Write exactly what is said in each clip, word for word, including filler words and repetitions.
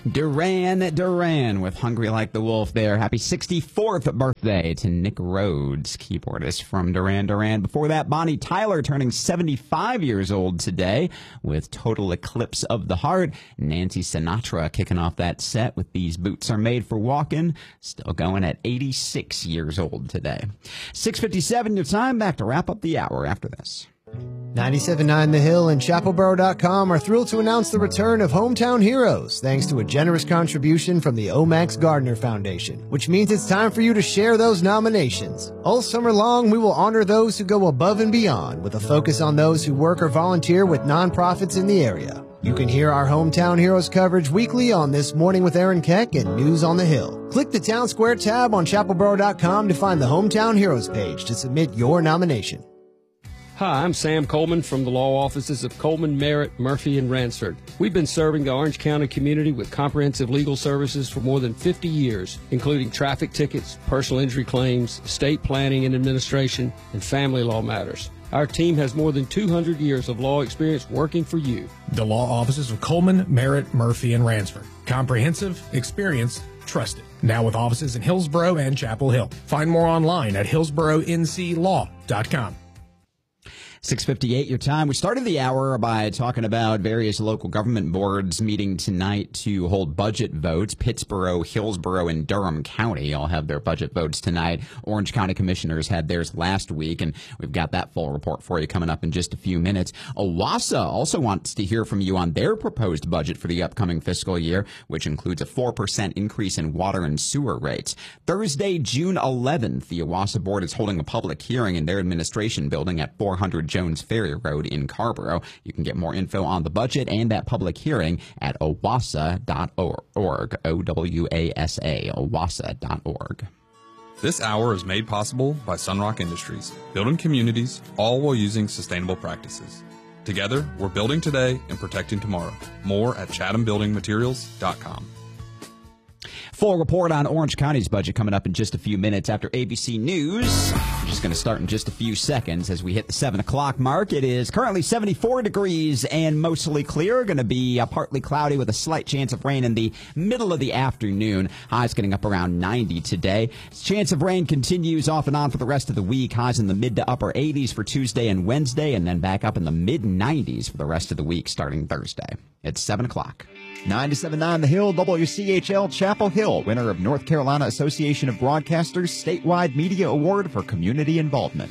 Duran Duran with Hungry Like the Wolf there. Happy sixty-fourth birthday to Nick Rhodes, keyboardist from Duran Duran. Before that, Bonnie Tyler turning seventy-five years old today with Total Eclipse of the Heart. Nancy Sinatra kicking off that set with These Boots Are Made for Walking. Still going at eighty-six years old today. six fifty-seven your time. Back to wrap up the hour after this. ninety-seven point nine The Hill and chapel boro dot com are thrilled to announce the return of Hometown Heroes, thanks to a generous contribution from the Omax Gardner Foundation, which means it's time for you to share those nominations. All summer long, we will honor those who go above and beyond, with a focus on those who work or volunteer with nonprofits in the area. You can hear our Hometown Heroes coverage weekly on This Morning with Aaron Keck and News on the Hill. Click the Town Square tab on chapel boro dot com to find the Hometown Heroes page to submit your nomination. Hi, I'm Sam Coleman from the law offices of Coleman, Merritt, Murphy, and Ransford. We've been serving the Orange County community with comprehensive legal services for more than fifty years, including traffic tickets, personal injury claims, estate planning and administration, and family law matters. Our team has more than two hundred years of law experience working for you. The law offices of Coleman, Merritt, Murphy, and Ransford. Comprehensive, experienced, trusted. Now with offices in Hillsborough and Chapel Hill. Find more online at hillsborough n c law dot com. six fifty-eight your time. We started the hour by talking about various local government boards meeting tonight to hold budget votes. Pittsboro, Hillsborough, and Durham County all have their budget votes tonight. Orange County commissioners had theirs last week, and we've got that full report for you coming up in just a few minutes. Owasso also wants to hear from you on their proposed budget for the upcoming fiscal year, which includes a four percent increase in water and sewer rates. Thursday, June eleventh, the Owasso board is holding a public hearing in their administration building at four hundred Jones Ferry Road in Carrboro. You can get more info on the budget and that public hearing at owassa dot org, O W A S A, owassa dot org. This hour is made possible by Sunrock Industries, building communities, all while using sustainable practices. Together, we're building today and protecting tomorrow. More at chatham building materials dot com. Full report on Orange County's budget coming up in just a few minutes after A B C News. We're just going to start in just a few seconds as we hit the seven o'clock mark. It is currently seventy-four degrees and mostly clear. Going to be uh, partly cloudy with a slight chance of rain in the middle of the afternoon. Highs getting up around ninety today. Chance of rain continues off and on for the rest of the week. Highs in the mid to upper eighties for Tuesday and Wednesday, and then back up in the mid nineties for the rest of the week starting Thursday. It's seven o'clock. ninety-seven point nine The Hill, W C H L Chapel Hill, winner of North Carolina Association of Broadcasters Statewide Media Award for Community Involvement.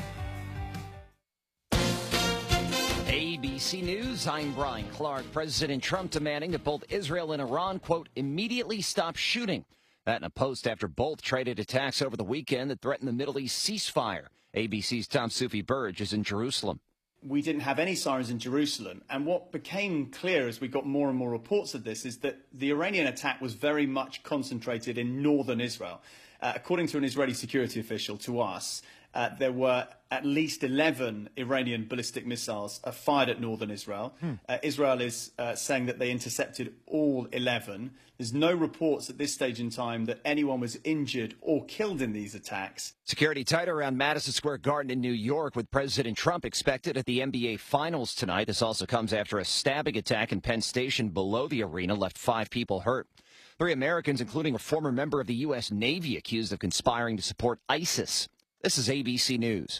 A B C News, I'm Brian Clark. President Trump demanding that both Israel and Iran, quote, immediately stop shooting. That in a post after both traded attacks over the weekend that threatened the Middle East ceasefire. A B C's Tom Sufi Burge is in Jerusalem. We didn't have any sirens in Jerusalem. And what became clear as we got more and more reports of this is that the Iranian attack was very much concentrated in northern Israel. Uh, according to an Israeli security official to us, uh, there were at least eleven Iranian ballistic missiles uh, fired at northern Israel. Hmm. Uh, Israel is uh, saying that they intercepted all eleven. There's no reports at this stage in time that anyone was injured or killed in these attacks. Security tight around Madison Square Garden in New York, with President Trump expected at the N B A Finals tonight. This also comes after a stabbing attack in Penn Station below the arena left five people hurt. Three Americans, including a former member of the U S Navy, accused of conspiring to support ISIS. This is A B C News.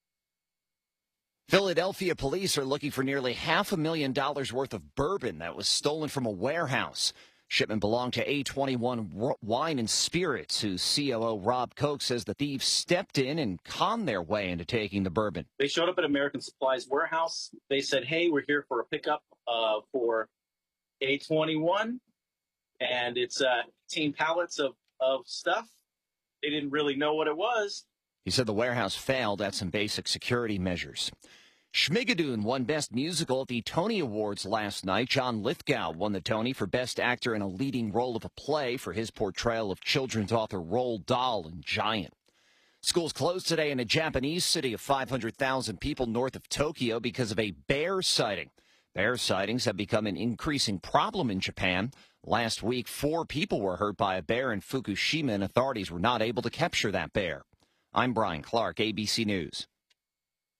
Philadelphia police are looking for nearly half a million dollars worth of bourbon that was stolen from a warehouse. Shipment belonged to A twenty-one Wine and Spirits, whose C O O Rob Koch says the thieves stepped in and conned their way into taking the bourbon. They showed up at American Supply's warehouse. They said, hey, we're here for a pickup uh, for A twenty-one, and it's uh, eighteen pallets of, of stuff. They didn't really know what it was. He said the warehouse failed at some basic security measures. Schmigadoon won Best Musical at the Tony Awards last night. John Lithgow won the Tony for Best Actor in a Leading Role of a Play for his portrayal of children's author Roald Dahl in Giant. Schools closed today in a Japanese city of five hundred thousand people north of Tokyo because of a bear sighting. Bear sightings have become an increasing problem in Japan. Last week, four people were hurt by a bear in Fukushima, and authorities were not able to capture that bear. I'm Brian Clark, A B C News.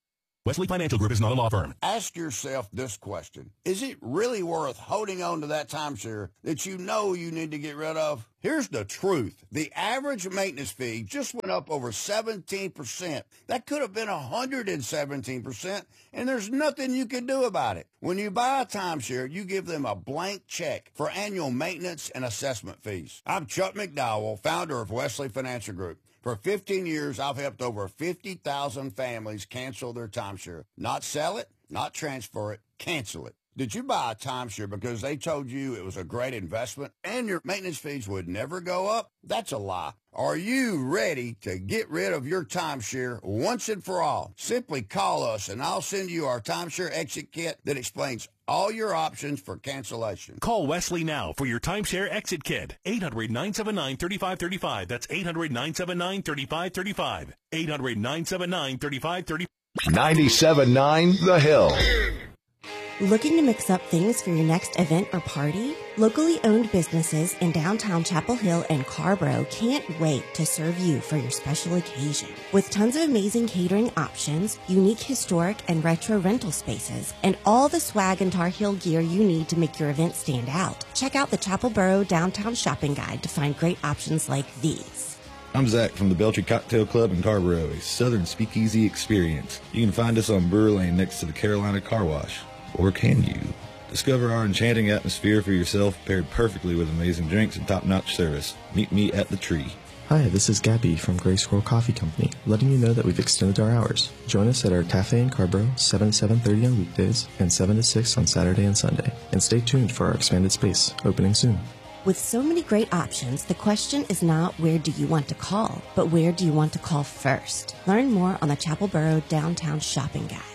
Wesley Financial Group is not a law firm. Ask yourself this question. Is it really worth holding on to that timeshare that you know you need to get rid of? Here's the truth. The average maintenance fee just went up over seventeen percent. That could have been one hundred seventeen percent, and there's nothing you can do about it. When you buy a timeshare, you give them a blank check for annual maintenance and assessment fees. I'm Chuck McDowell, founder of Wesley Financial Group. For fifteen years, I've helped over fifty thousand families cancel their timeshare. Not sell it, not transfer it, cancel it. Did you buy a timeshare because they told you it was a great investment and your maintenance fees would never go up? That's a lie. Are you ready to get rid of your timeshare once and for all? Simply call us and I'll send you our timeshare exit kit that explains all your options for cancellation. Call Wesley now for your timeshare exit kit. eight hundred, nine seven nine, three five three five. That's eight hundred, nine seven nine, three five three five. eight hundred, nine seven nine, three five three five. ninety-seven point nine The Hill. Looking to mix up things for your next event or party? Locally owned businesses in downtown Chapel Hill and Carborough can't wait to serve you for your special occasion. With tons of amazing catering options, unique historic and retro rental spaces, and all the swag and Tar Heel gear you need to make your event stand out, check out the Chapel Borough Downtown Shopping Guide to find great options like these. I'm Zach from the Beltry Cocktail Club in Carborough, a southern speakeasy experience. You can find us on Brewer Lane next to the Carolina Car Wash. Or can you? Discover our enchanting atmosphere for yourself, paired perfectly with amazing drinks and top-notch service. Meet me at the Tree. Hi, this is Gabby from Gray Squirrel Coffee Company, letting you know that we've extended our hours. Join us at our cafe in Carborough, seven to seven thirty on weekdays and seven to six on Saturday and Sunday. And stay tuned for our expanded space, opening soon. With so many great options, the question is not where do you want to call, but where do you want to call first? Learn more on the Chapel Borough Downtown Shopping Guide.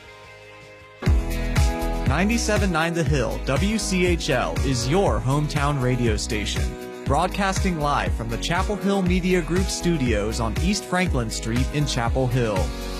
ninety-seven point nine The Hill, W C H L, is your hometown radio station. Broadcasting live from the Chapel Hill Media Group studios on East Franklin Street in Chapel Hill.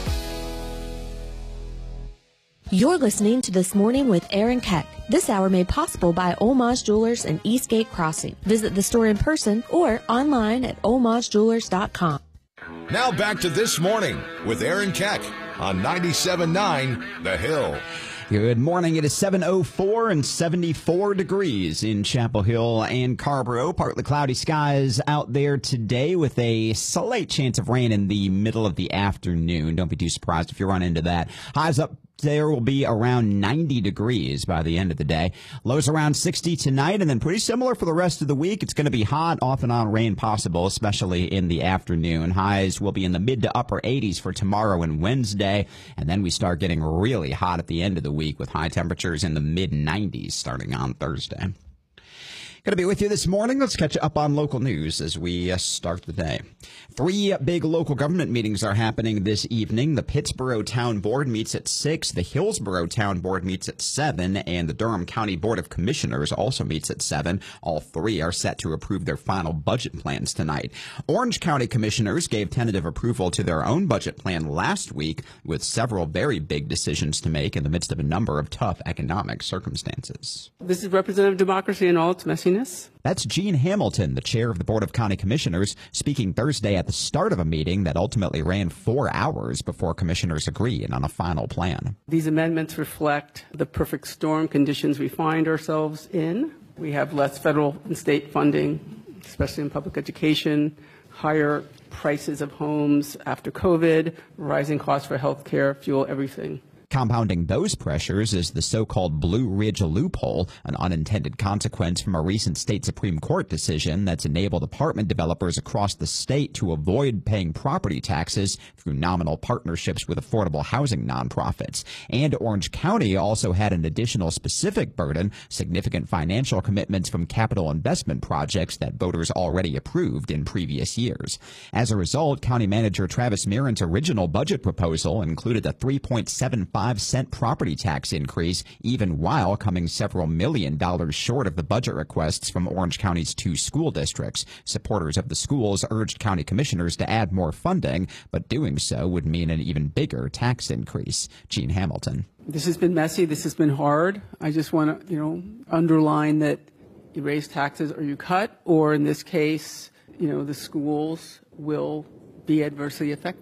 You're listening to This Morning with Aaron Keck. This hour made possible by Olmaz Jewelers and Eastgate Crossing. Visit the store in person or online at olmaz jewelers dot com. Now back to This Morning with Aaron Keck on ninety-seven point nine The Hill. Good morning. It is seven oh four and seventy-four degrees in Chapel Hill and Carborough. Partly cloudy skies out there today with a slight chance of rain in the middle of the afternoon. Don't be too surprised if you run into that. Highs up there will be around ninety degrees by the end of the day. Lows around sixty tonight, and then pretty similar for the rest of the week. It's going to be hot, off and on rain possible, especially in the afternoon. Highs will be in the mid to upper eighties for tomorrow and Wednesday, and then we start getting really hot at the end of the week with high temperatures in the mid nineties starting on Thursday. Going to be with you this morning. Let's catch up on local news as we uh, start the day. Three big local government meetings are happening this evening. The Pittsboro Town Board meets at six, the Hillsborough Town Board meets at seven, and the Durham County Board of Commissioners also meets at seven. All three are set to approve their final budget plans tonight. Orange County Commissioners gave tentative approval to their own budget plan last week, with several very big decisions to make in the midst of a number of tough economic circumstances. This is representative democracy in all its messiness. That's Jean Hamilton, the chair of the Board of County Commissioners, speaking Thursday at the start of a meeting that ultimately ran four hours before commissioners agreed on a final plan. These amendments reflect the perfect storm conditions we find ourselves in. We have less federal and state funding, especially in public education, higher prices of homes after COVID, rising costs for health care, fuel, everything. Compounding those pressures is the so-called Blue Ridge loophole, an unintended consequence from a recent state Supreme Court decision that's enabled apartment developers across the state to avoid paying property taxes through nominal partnerships with affordable housing nonprofits. And Orange County also had an additional specific burden, significant financial commitments from capital investment projects that voters already approved in previous years. As a result, County Manager Travis Mirren's original budget proposal included a three point seven five cent property tax increase, even while coming several million dollars short of the budget requests from Orange County's two school districts. Supporters of the schools urged county commissioners to add more funding, but doing so would mean an even bigger tax increase. Jean Hamilton. This has been messy. This has been hard. I just want to, you know, underline that you raise taxes or you cut, or in this case, you know, the schools will be adversely affected.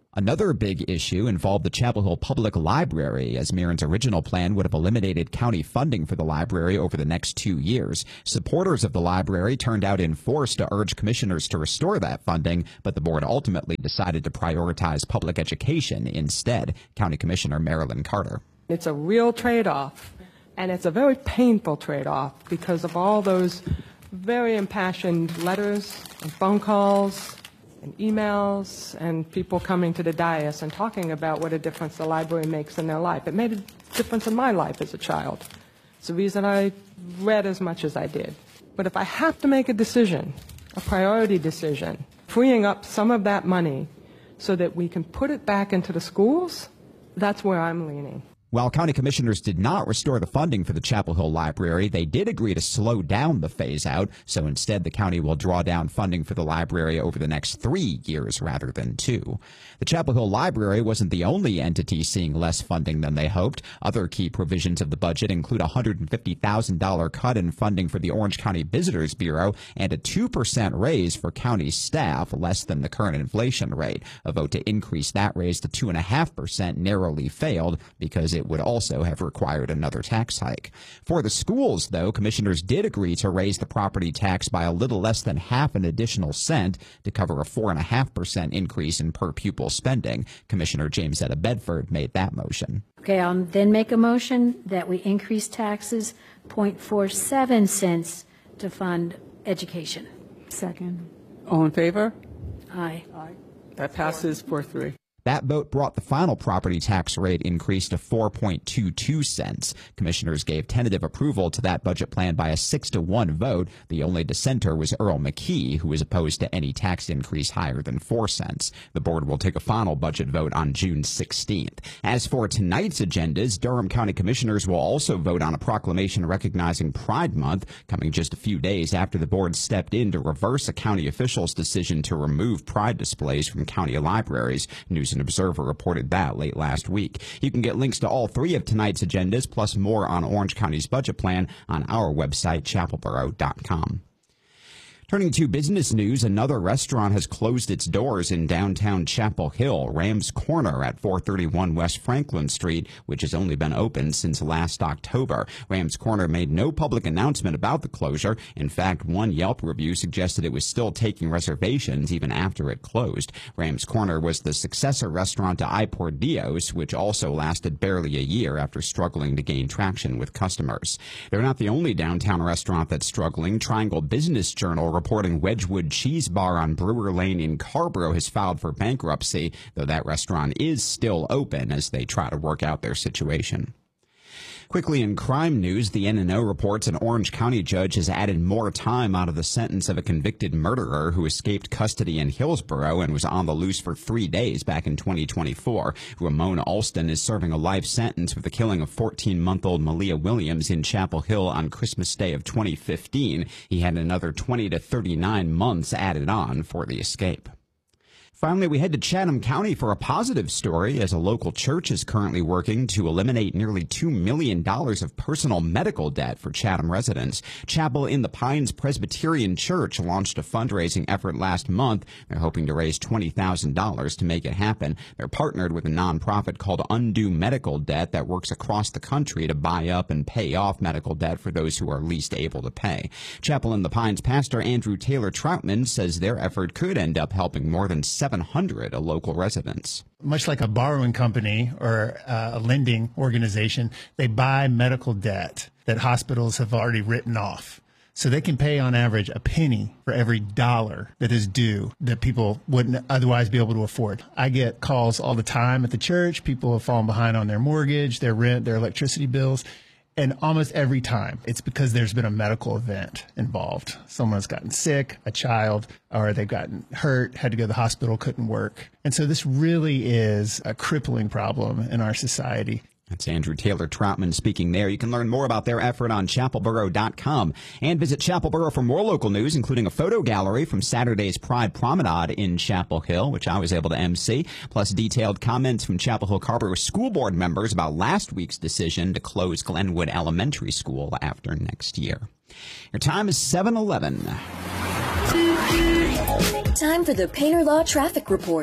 Another big issue involved the Chapel Hill Public Library, as Mirren's original plan would have eliminated county funding for the library over the next two years. Supporters of the library turned out in force to urge commissioners to restore that funding, but the board ultimately decided to prioritize public education instead. County Commissioner Marilyn Carter. It's a real trade-off, and it's a very painful trade-off because of all those very impassioned letters and phone calls and emails and people coming to the dais and talking about what a difference the library makes in their life. It made a difference in my life as a child. It's the reason I read as much as I did. But if I have to make a decision, a priority decision, freeing up some of that money so that we can put it back into the schools, that's where I'm leaning. While county commissioners did not restore the funding for the Chapel Hill Library, they did agree to slow down the phase-out, so instead the county will draw down funding for the library over the next three years rather than two. The Chapel Hill Library wasn't the only entity seeing less funding than they hoped. Other key provisions of the budget include a one hundred fifty thousand dollars cut in funding for the Orange County Visitors Bureau and a two percent raise for county staff, less than the current inflation rate. A vote to increase that raise to two point five percent narrowly failed because it It would also have required another tax hike. For the schools, though, commissioners did agree to raise the property tax by a little less than half an additional cent to cover a four point five percent increase in per-pupil spending. Commissioner James Etta Bedford made that motion. Okay, I'll then make a motion that we increase taxes zero point four seven cents to fund education. Second. All in favor? Aye. Aye. That passes four three. That vote brought the final property tax rate increase to four point two two cents. Commissioners gave tentative approval to that budget plan by a six to one vote. The only dissenter was Earl McKee, who was opposed to any tax increase higher than four cents. The board will take a final budget vote on June sixteenth. As for tonight's agendas, Durham County Commissioners will also vote on a proclamation recognizing Pride Month, coming just a few days after the board stepped in to reverse a county official's decision to remove pride displays from county libraries. News and Observer reported that late last week. You can get links to all three of tonight's agendas, plus more on Orange County's budget plan on our website, chapel borough dot com. Turning to business news, another restaurant has closed its doors in downtown Chapel Hill, Rams Corner at four thirty-one West Franklin Street, which has only been open since last October. Rams Corner made no public announcement about the closure. In fact, one Yelp review suggested it was still taking reservations even after it closed. Rams Corner was the successor restaurant to I Por Dios, which also lasted barely a year after struggling to gain traction with customers. They're not the only downtown restaurant that's struggling. Triangle Business Journal reporting Wedgwood Cheese Bar on Brewer Lane in Carborough has filed for bankruptcy, though that restaurant is still open as they try to work out their situation. Quickly in crime news, the N N O reports an Orange County judge has added more time out of the sentence of a convicted murderer who escaped custody in Hillsborough and was on the loose for three days back in twenty twenty-four. Ramon Alston is serving a life sentence for the killing of fourteen-month-old Malia Williams in Chapel Hill on Christmas Day of twenty fifteen. He had another twenty to thirty-nine months added on for the escape. Finally, we head to Chatham County for a positive story, as a local church is currently working to eliminate nearly two million dollars of personal medical debt for Chatham residents. Chapel in the Pines Presbyterian Church launched a fundraising effort last month. They're hoping to raise twenty thousand dollars to make it happen. They're partnered with a nonprofit called Undo Medical Debt that works across the country to buy up and pay off medical debt for those who are least able to pay. Chapel in the Pines pastor Andrew Taylor Troutman says their effort could end up helping more than seven hundred local residents. Much like a borrowing company or uh, a lending organization, they buy medical debt that hospitals have already written off. So they can pay on average a penny for every dollar that is due that people wouldn't otherwise be able to afford. I get calls all the time at the church. People have fallen behind on their mortgage, their rent, their electricity bills. And almost every time, it's because there's been a medical event involved. Someone's gotten sick, a child, or they've gotten hurt, had to go to the hospital, couldn't work. And so this really is a crippling problem in our society. That's Andrew Taylor Troutman speaking there. You can learn more about their effort on chapel borough dot com and visit Chapel Borough for more local news, including a photo gallery from Saturday's Pride Promenade in Chapel Hill, which I was able to emcee, plus detailed comments from Chapel Hill Carborough school board members about last week's decision to close Glenwood Elementary School after next year. Your time is seven eleven. Time for the Painter Law Traffic Report.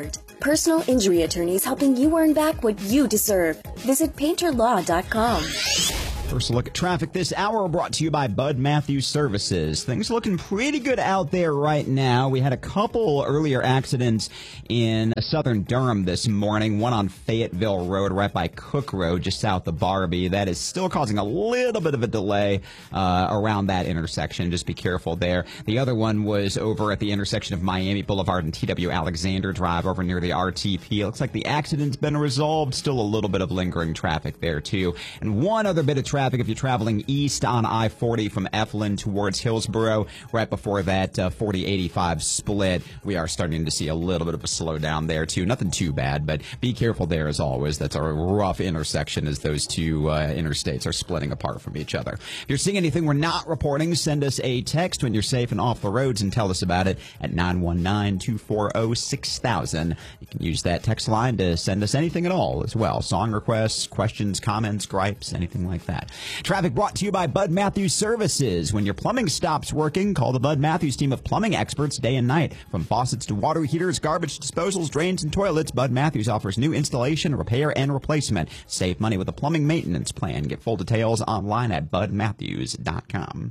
personal injury attorneys helping you earn back what you deserve. Visit painter law dot com. First look at traffic this hour brought to you by Bud Matthews Services. Things looking pretty good out there right now. We had a couple earlier accidents in southern Durham this morning. One on Fayetteville Road right by Cook Road just south of Barbie. That is still causing a little bit of a delay uh, around that intersection. Just be careful there. The other one was over at the intersection of Miami Boulevard and T W Alexander Drive over near the R T P. It looks like the accident's been resolved. Still a little bit of lingering traffic there too. And one other bit of traffic Traffic if you're traveling east on I forty from Eflin towards Hillsborough, right before that uh, forty eighty-five split. We are starting to see a little bit of a slowdown there, too. Nothing too bad, but be careful there as always. That's a rough intersection as those two uh, interstates are splitting apart from each other. If you're seeing anything we're not reporting, send us a text when you're safe and off the roads and tell us about it at nine one nine, two four zero, six thousand. You can use that text line to send us anything at all as well. Song requests, questions, comments, gripes, anything like that. Traffic brought to you by Bud Matthews Services. When your plumbing stops working, call the Bud Matthews team of plumbing experts day and night. From faucets to water heaters, garbage disposals, drains, and toilets, Bud Matthews offers new installation, repair, and replacement. Save money with a plumbing maintenance plan. Get full details online at bud matthews dot com.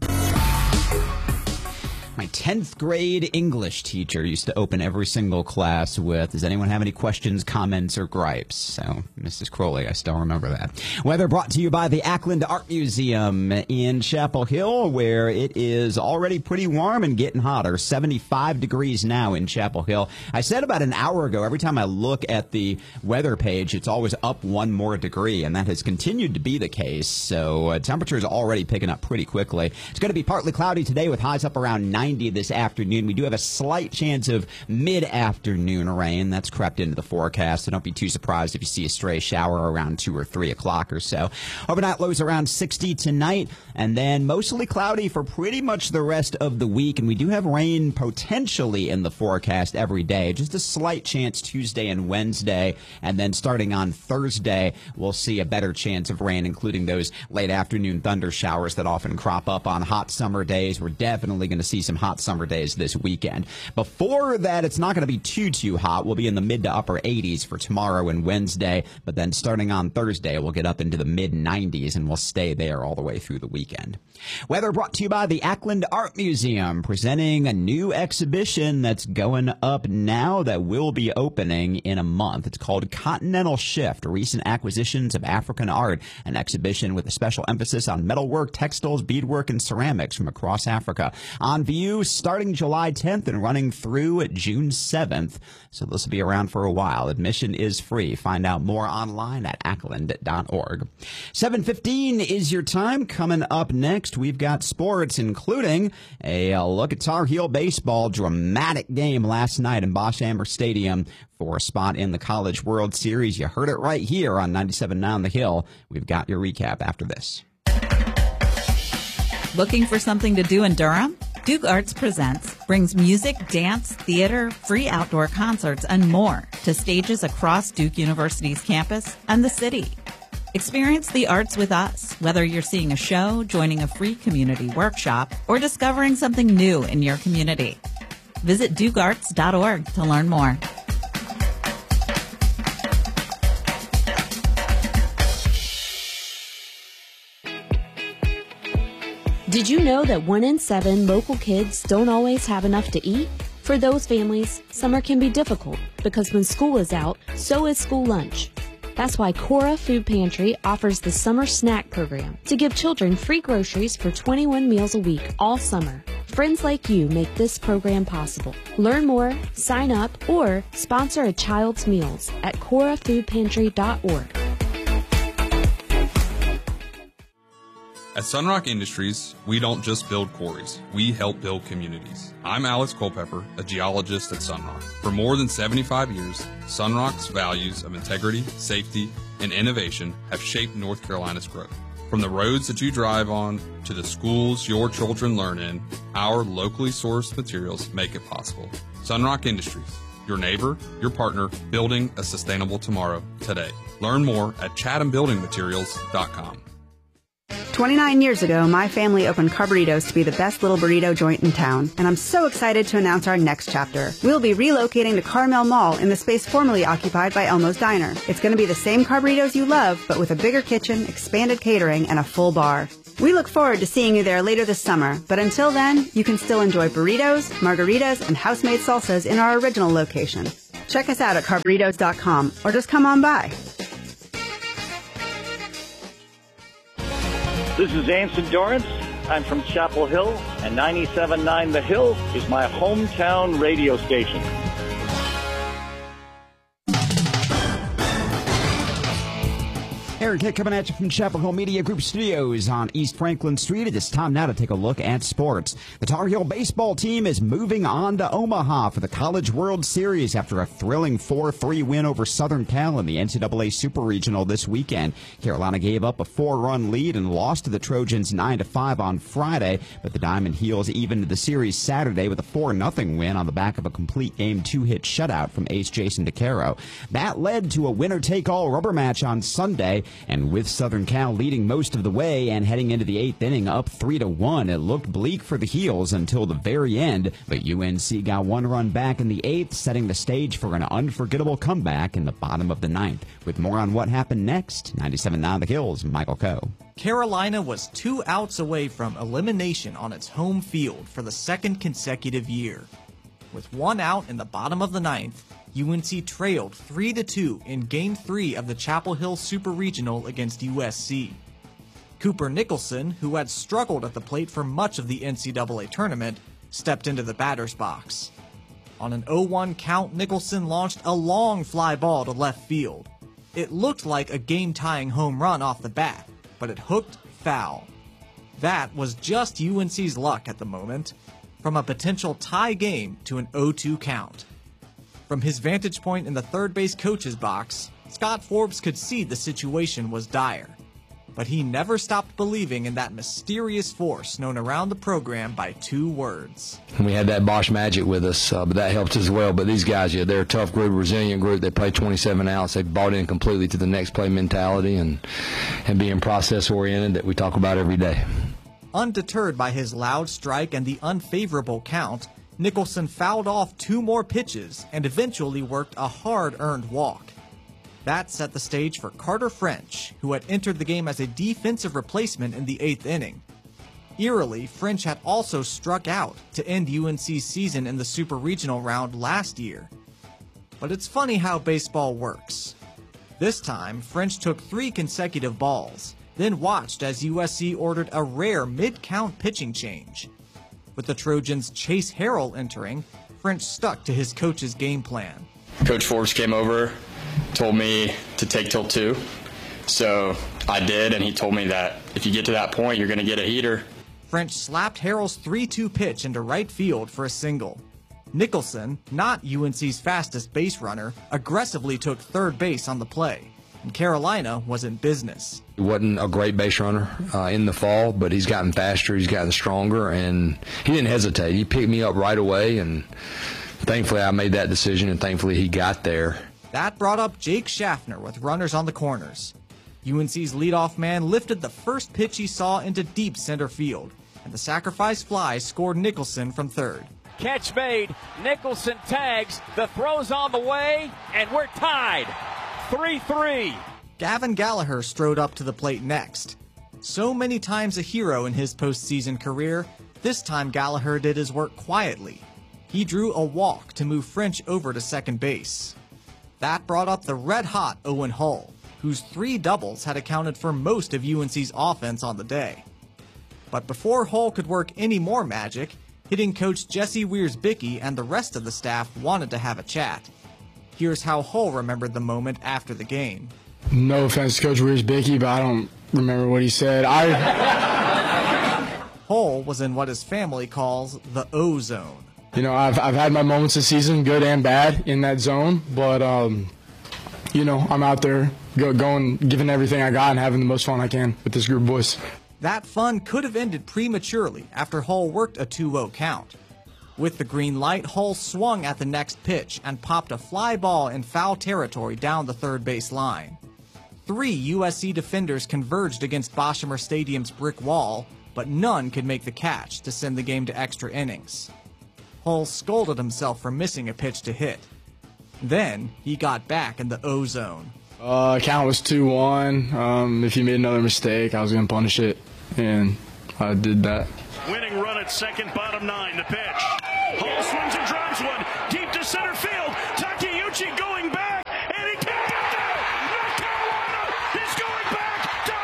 My tenth grade English teacher used to open every single class with, does anyone have any questions, comments, or gripes? So, Missus Crowley, I still remember that. Weather brought to you by the Ackland Art Museum in Chapel Hill, where it is already pretty warm and getting hotter. seventy-five degrees now in Chapel Hill. I said about an hour ago, every time I look at the weather page, it's always up one more degree, and that has continued to be the case. So, uh, temperature is already picking up pretty quickly. It's going to be partly cloudy today with highs up around ninety this afternoon. We do have a slight chance of mid-afternoon rain. That's crept into the forecast, so don't be too surprised if you see a stray shower around two or three o'clock or so. Overnight lows around sixty tonight, and then mostly cloudy for pretty much the rest of the week, and we do have rain potentially in the forecast every day. Just a slight chance Tuesday and Wednesday, and then starting on Thursday, we'll see a better chance of rain, including those late afternoon thunder showers that often crop up on hot summer days. We're definitely going to see some hot summer days this weekend. Before that, it's not going to be too, too hot. We'll be in the mid to upper eighties for tomorrow and Wednesday, but then starting on Thursday, we'll get up into the mid nineties, and we'll stay there all the way through the weekend. Weather brought to you by the Ackland Art Museum, presenting a new exhibition that's going up now that will be opening in a month. It's called Continental Shift, Recent Acquisitions of African Art, an exhibition with a special emphasis on metalwork, textiles, beadwork, and ceramics from across Africa. On view starting July tenth and running through June seventh, so this will be around for a while. Admission is free. Find out more online at ackland dot org. seven fifteen is your time. Coming up next, we've got sports, including a look at Tar Heel baseball. Dramatic game last night in Bosch Amber Stadium for a spot in the College World Series. You heard it right here on ninety-seven point nine The Hill. We've got your recap after this. Looking for something to do in Durham? Duke Arts Presents brings music, dance, theater, free outdoor concerts, and more to stages across Duke University's campus and the city. Experience the arts with us, whether you're seeing a show, joining a free community workshop, or discovering something new in your community. Visit duke arts dot org to learn more. Did you know that one in seven local kids don't always have enough to eat? For those families, summer can be difficult because when school is out, so is school lunch. That's why Cora Food Pantry offers the Summer Snack Program to give children free groceries for twenty-one meals a week all summer. Friends like you make this program possible. Learn more, sign up, or sponsor a child's meals at cora food pantry dot org. At Sunrock Industries, we don't just build quarries, we help build communities. I'm Alex Culpepper, a geologist at Sunrock. For more than seventy-five years, Sunrock's values of integrity, safety, and innovation have shaped North Carolina's growth. From the roads that you drive on to the schools your children learn in, our locally sourced materials make it possible. Sunrock Industries, your neighbor, your partner, building a sustainable tomorrow today. Learn more at chatham building materials dot com. twenty-nine years ago, my family opened Carburitos to be the best little burrito joint in town, and I'm so excited to announce our next chapter. We'll be relocating to Carmel Mall in the space formerly occupied by Elmo's Diner. It's going to be the same Carburitos you love, but with a bigger kitchen, expanded catering, and a full bar. We look forward to seeing you there later this summer, but until then, you can still enjoy burritos, margaritas, and house-made salsas in our original location. Check us out at carburitos dot com, or just come on by. This is Anson Dorrance. I'm from Chapel Hill, and ninety-seven point nine The Hill is my hometown radio station. Aaron Kitt coming at you from Chapel Hill Media Group Studios on East Franklin Street. It is time now to take a look at sports. The Tar Heel baseball team is moving on to Omaha for the College World Series after a thrilling four three win over Southern Cal in the N C double A Super Regional this weekend. Carolina gave up a four-run lead and lost to the Trojans nine to five on Friday, but the Diamond Heels evened the series Saturday with a four nothing win on the back of a complete game two-hit shutout from ace Jason DeCaro. That led to a winner-take-all rubber match on Sunday. And with Southern Cal leading most of the way and heading into the eighth inning up three to one, it looked bleak for the Heels until the very end. But U N C got one run back in the eighth, setting the stage for an unforgettable comeback in the bottom of the ninth. With more on what happened next, ninety-seven point nine The Hills, Michael Coe. Carolina was two outs away from elimination on its home field for the second consecutive year. With one out in the bottom of the ninth, U N C trailed three to two in Game three of the Chapel Hill Super Regional against U S C. Cooper Nicholson, who had struggled at the plate for much of the N C double A tournament, stepped into the batter's box. On an oh one count, Nicholson launched a long fly ball to left field. It looked like a game-tying home run off the bat, but it hooked foul. That was just U N C's luck at the moment, from a potential tie game to an oh two count. From his vantage point in the third base coach's box, Scott Forbes could see the situation was dire. But he never stopped believing in that mysterious force known around the program by two words. We had that Bosch magic with us, uh, but that helped as well. But these guys, yeah, they're a tough group, resilient group. They play twenty-seven outs. They bought in completely to the next play mentality and, and being process-oriented that we talk about every day. Undeterred by his loud strike and the unfavorable count, Nicholson fouled off two more pitches and eventually worked a hard-earned walk. That set the stage for Carter French, who had entered the game as a defensive replacement in the eighth inning. Eerily, French had also struck out to end U N C's season in the Super Regional round last year. But it's funny how baseball works. This time, French took three consecutive balls, then watched as U S C ordered a rare mid-count pitching change. With the Trojans' Chase Harrell entering, French stuck to his coach's game plan. Coach Forbes came over, told me to take till two. So I did, and he told me that if you get to that point, you're going to get a heater. French slapped Harrell's three two pitch into right field for a single. Nicholson, not U N C's fastest base runner, aggressively took third base on the play, and Carolina was in business. He wasn't a great base runner uh, in the fall, but he's gotten faster, he's gotten stronger, and he didn't hesitate. He picked me up right away, and thankfully I made that decision, and thankfully he got there. That brought up Jake Schaffner with runners on the corners. U N C's leadoff man lifted the first pitch he saw into deep center field, and the sacrifice fly scored Nicholson from third. Catch made, Nicholson tags, the throw's on the way, and we're tied. three three. Gavin Gallagher strode up to the plate next. So many times a hero in his postseason career, this time Gallagher did his work quietly. He drew a walk to move French over to second base. That brought up the red-hot Owen Hull, whose three doubles had accounted for most of U N C's offense on the day. But before Hull could work any more magic, hitting coach Jesse Wiersbicki and the rest of the staff wanted to have a chat. Here's how Hull remembered the moment after the game. No offense to Coach Wiersbicki, but I don't remember what he said. I Hull was in what his family calls the O zone. You know, I've I've had my moments this season, good and bad, in that zone. But um, you know, I'm out there go, going, giving everything I got, and having the most fun I can with this group of boys. That fun could have ended prematurely after Hull worked a two oh count. With the green light, Hull swung at the next pitch and popped a fly ball in foul territory down the third base line. Three U S C defenders converged against Boshamer Stadium's brick wall, but none could make the catch to send the game to extra innings. Hull scolded himself for missing a pitch to hit. Then he got back in the O-zone. Uh, count was two one. Um, if he made another mistake, I was going to punish it, and I did that. Winning run at second, bottom nine, the pitch. Hull swings and drives one deep to center field. Takeuchi going back, and he can't get there. North Carolina is going back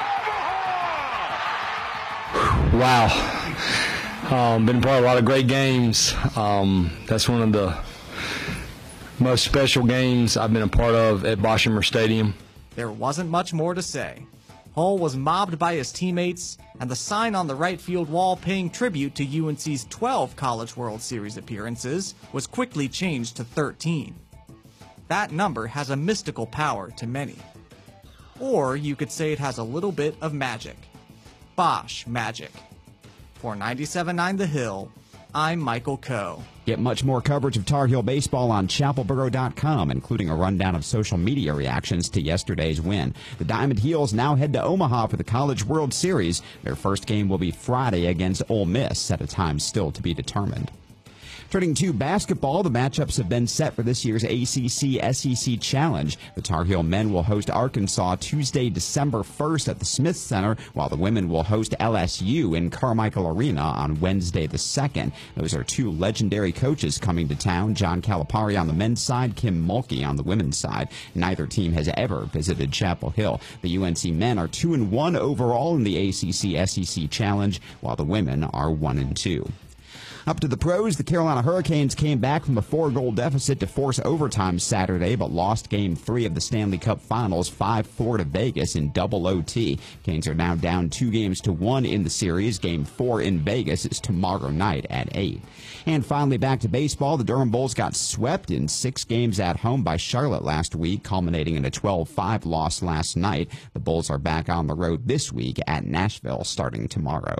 to Omaha. Wow. Um, been part of a lot of great games. Um, that's one of the most special games I've been a part of at Boshamer Stadium. There wasn't much more to say. Hull was mobbed by his teammates, and the sign on the right field wall paying tribute to U N C's twelve College World Series appearances was quickly changed to thirteen. That number has a mystical power to many. Or you could say it has a little bit of magic. Bosch magic. For ninety-seven point nine The Hill, I'm Michael Coe. Get much more coverage of Tar Heel baseball on chapel borough dot com, including a rundown of social media reactions to yesterday's win. The Diamond Heels now head to Omaha for the College World Series. Their first game will be Friday against Ole Miss at a time still to be determined. Turning to basketball, the matchups have been set for this year's A C C S E C Challenge. The Tar Heel men will host Arkansas Tuesday, December first at the Smith Center, while the women will host L S U in Carmichael Arena on Wednesday the second. Those are two legendary coaches coming to town, John Calipari on the men's side, Kim Mulkey on the women's side. Neither team has ever visited Chapel Hill. The U N C men are two and one overall in the A C C S E C Challenge, while the women are one and two. Up to the pros, the Carolina Hurricanes came back from a four-goal deficit to force overtime Saturday, but lost Game three of the Stanley Cup Finals five four to Vegas in double O T. Canes are now down two games to one in the series. Game four in Vegas is tomorrow night at eight. And finally, back to baseball. The Durham Bulls got swept in six games at home by Charlotte last week, culminating in a twelve five loss last night. The Bulls are back on the road this week at Nashville starting tomorrow.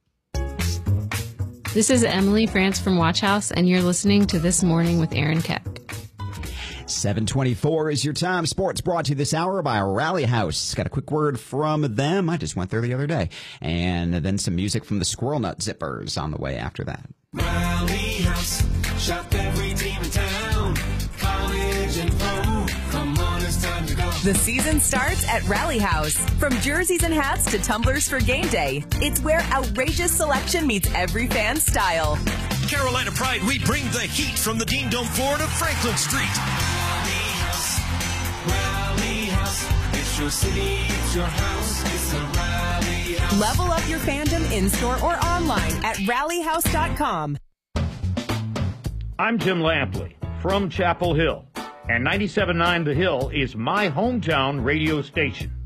This is Emily France from Watch House, and you're listening to This Morning with Aaron Keck. seven twenty-four is your time. Sports brought to you this hour by Rally House. Got a quick word from them. I just went there the other day. And then some music from the Squirrel Nut Zippers on the way after that. Rally House, shop every team in town, college and pro. Come on, it's time to go. The season starts at Rally House. From jerseys and hats to tumblers for game day, it's where outrageous selection meets every fan's style. Carolina Pride, we bring the heat from the Dean Dome floor to Franklin Street. Rally House, Rally House, it's your city, it's your house, it's a Rally House. Level up your fandom in-store or online at rally house dot com. I'm Jim Lampley from Chapel Hill, and ninety-seven point nine The Hill is my hometown radio station.